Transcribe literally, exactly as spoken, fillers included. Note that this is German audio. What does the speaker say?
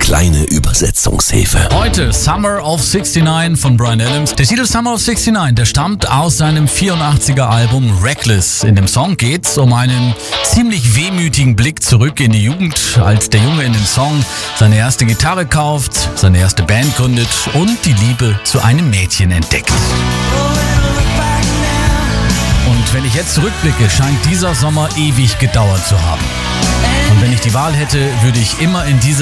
kleine Übersetzungshilfe. Heute Summer of sixty-nine von Bryan Adams. Der Titel Summer of sixty-nine, der stammt aus seinem vierundachtziger Album Reckless. In dem Song geht's um einen ziemlich wehmütigen Blick zurück in die Jugend, als der Junge in dem Song seine erste Gitarre kauft, seine erste Band gründet und die Liebe zu einem Mädchen entdeckt. Und wenn ich jetzt zurückblicke, scheint dieser Sommer ewig gedauert zu haben. Und wenn ich die Wahl hätte, würde ich immer in diese